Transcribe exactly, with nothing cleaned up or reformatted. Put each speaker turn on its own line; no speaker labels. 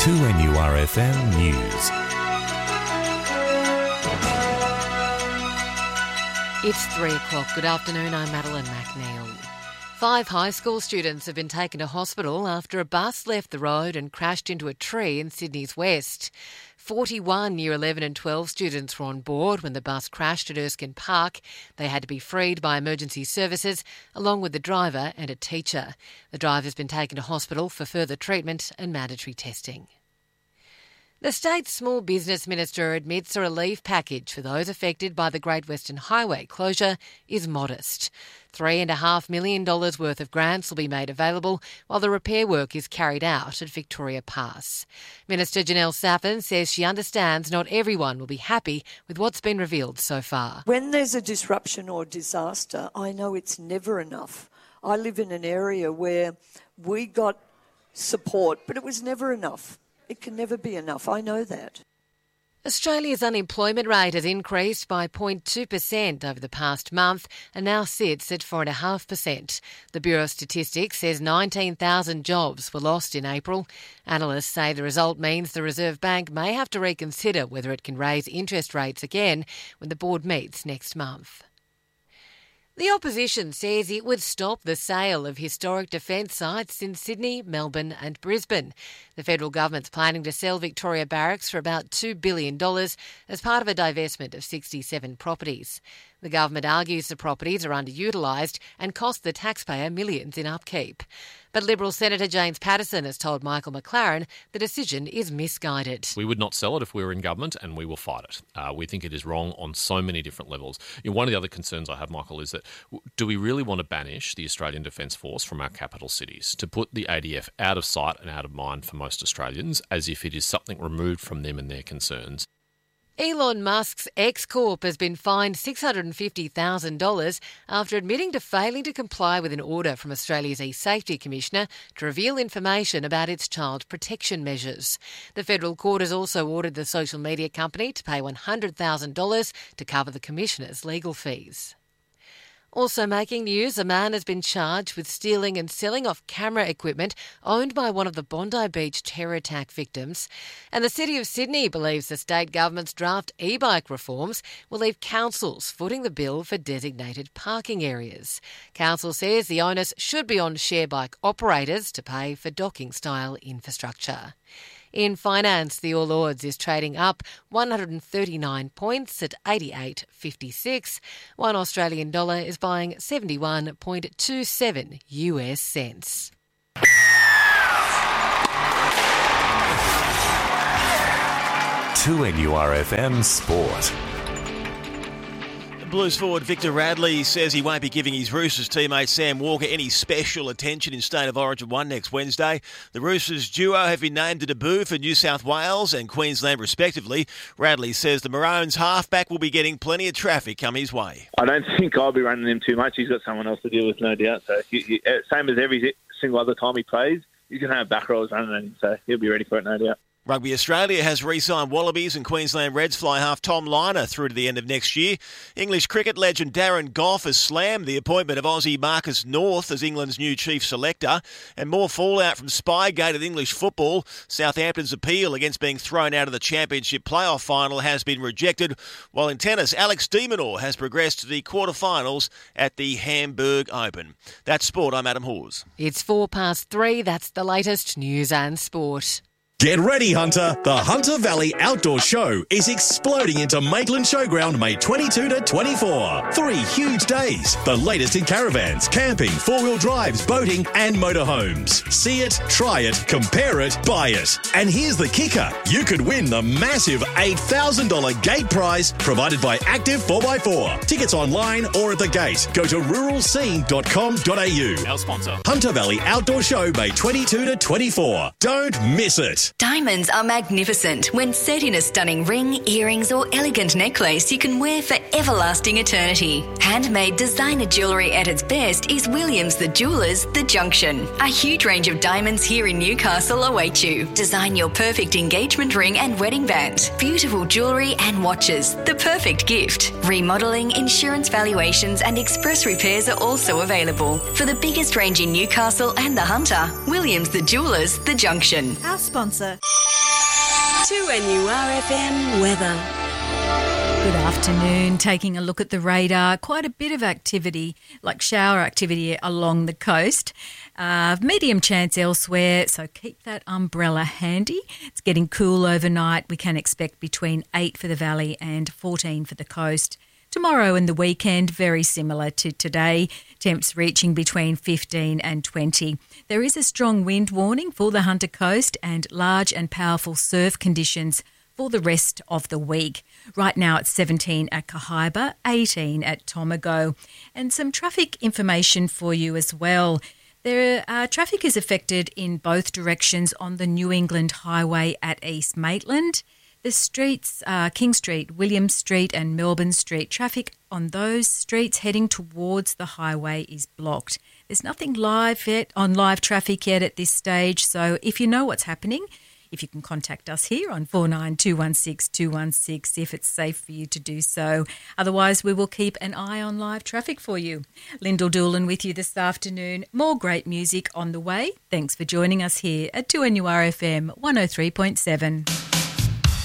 two N U R F M News.
It's three o'clock. Good afternoon, I'm Madeline McNeil. Five high school students have been taken to hospital after a bus left the road and crashed into a tree in Sydney's west. forty-one Year eleven and twelve students were on board when the bus crashed at Erskine Park. They had to be freed by emergency services, along with the driver and a teacher. The driver's been taken to hospital for further treatment and mandatory testing. The state's small business minister admits a relief package for those affected by the Great Western Highway closure is modest. Three and a half million dollars worth of grants will be made available while the repair work is carried out at Victoria Pass. Minister Janelle Saffin says she understands not everyone will be happy with what's been revealed so far.
When there's a disruption or disaster, I know it's never enough. I live in an area where we got support, but it was never enough. It can never be enough. I know that.
Australia's unemployment rate has increased by zero point two percent over the past month and now sits at four point five percent. The Bureau of Statistics says nineteen thousand jobs were lost in April. Analysts say the result means the Reserve Bank may have to reconsider whether it can raise interest rates again when the board meets next month. The opposition says it would stop the sale of historic defence sites in Sydney, Melbourne and Brisbane. The federal government's planning to sell Victoria Barracks for about two billion dollars as part of a divestment of sixty-seven properties. The government argues the properties are underutilised and cost the taxpayer millions in upkeep. But Liberal Senator James Paterson has told Michael McLaren the decision is misguided.
We would not sell it if we were in government, and we will fight it. Uh, we think it is wrong on so many different levels. You know, one of the other concerns I have, Michael, is that do we really want to banish the Australian Defence Force from our capital cities, to put the A D F out of sight and out of mind for most Australians, as if it is something removed from them and their concerns?
Elon Musk's X-Corp has been fined six hundred fifty thousand dollars after admitting to failing to comply with an order from Australia's e-Safety Commissioner to reveal information about its child protection measures. The federal court has also ordered the social media company to pay one hundred thousand dollars to cover the Commissioner's legal fees. Also making news, a man has been charged with stealing and selling off camera equipment owned by one of the Bondi Beach terror attack victims. And the City of Sydney believes the state government's draft e-bike reforms will leave councils footing the bill for designated parking areas. Council says the onus should be on share bike operators to pay for docking-style infrastructure. In finance, the All Ords is trading up one hundred thirty-nine points at eighty-eight fifty-six. One Australian dollar is buying seventy-one point two seven U S cents.
two N U R F M Sport.
Blues forward Victor Radley says he won't be giving his Roosters teammate Sam Walker any special attention in State of Origin one next Wednesday. The Roosters duo have been named to debut for New South Wales and Queensland respectively. Radley says the Maroons halfback will be getting plenty of traffic come his way.
I don't think I'll be running him too much. He's got someone else to deal with, no doubt. So he, he, same as every single other time he plays, he's going to have back rows running at him, so he'll be ready for it, no doubt.
Rugby Australia has re-signed Wallabies and Queensland Reds fly half Tom Liner through to the end of next year. English cricket legend Darren Gough has slammed the appointment of Aussie Marcus North as England's new chief selector. And more fallout from Spygate at English football. Southampton's appeal against being thrown out of the Championship playoff final has been rejected, while in tennis, Alex de Minaur has progressed to the quarterfinals at the Hamburg Open. That's sport. I'm Adam Hawes.
It's four past three. That's the latest news and sport.
Get ready, Hunter. The Hunter Valley Outdoor Show is exploding into Maitland Showground May twenty-second to twenty-fourth. Three huge days. The latest in caravans, camping, four-wheel drives, boating and motorhomes. See it, try it, compare it, buy it. And here's the kicker. You could win the massive eight thousand dollars gate prize provided by Active four by four. Tickets online or at the gate. Go to rural scene dot com dot a u.
Our sponsor.
Hunter Valley Outdoor Show May twenty-second to twenty-fourth. Don't miss it.
Diamonds are magnificent when set in a stunning ring, earrings or elegant necklace you can wear for everlasting eternity. Handmade designer jewellery at its best is Williams the Jewellers The Junction. A huge range of diamonds here in Newcastle await you. Design your perfect engagement ring and wedding band. Beautiful jewellery and watches. The perfect gift. Remodelling, insurance valuations and express repairs are also available. For the biggest range in Newcastle and the Hunter, Williams the Jewellers The Junction.
Our sponsor. two N U R F M weather.
Good afternoon. Taking a look at the radar, quite a bit of activity, like shower activity along the coast. Uh, medium chance elsewhere, so keep that umbrella handy. It's getting cool overnight. We can expect between eight for the valley and fourteen for the coast. Tomorrow and the weekend, very similar to today, temps reaching between fifteen and twenty. There is a strong wind warning for the Hunter Coast and large and powerful surf conditions for the rest of the week. Right now it's seventeen at Cohiba, eighteen at Tomago. And some traffic information for you as well. There, uh, traffic is affected in both directions on the New England Highway at East Maitland. The streets, uh, King Street, William Street and Melbourne Street, traffic on those streets heading towards the highway is blocked. There's nothing live yet on live traffic yet at this stage, so if you know what's happening, if you can contact us here on four nine two one six two one six if it's safe for you to do so. Otherwise, we will keep an eye on live traffic for you. Lyndall Doolan with you this afternoon. More great music on the way. Thanks for joining us here at two N U R F M one oh three point seven.